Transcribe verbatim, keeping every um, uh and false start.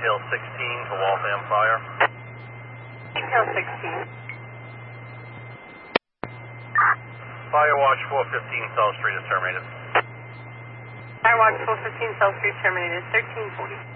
Detail sixteen to Waltham Fire. Detail sixteen. Firewatch four fifteen South Street is terminated. Firewatch four fifteen South Street terminated, thirteen forty.